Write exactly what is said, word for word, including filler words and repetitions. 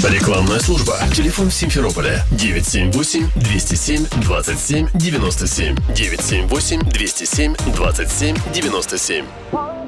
Рекламная служба. Телефон в Симферополе девять семь восемь двести семь двадцать семь девяносто семь. девять семь восемь двести семь двадцать семь девяносто семь.